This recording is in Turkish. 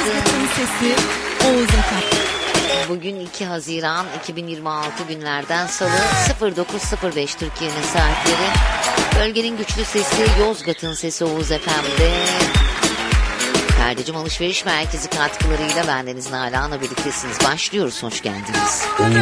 Yozgat'ın sesi Oğuz Efem. Bugün 2 Haziran 2026 günlerden Salı 09.05 Türkiye'nin saatleri. Bölgenin güçlü sesi Yozgat'ın sesi Oğuz FM'de. Perdecim Alışveriş Merkezi katkılarıyla bendeniz Nalan'la birliktesiniz. Başlıyoruz, hoş geldiniz.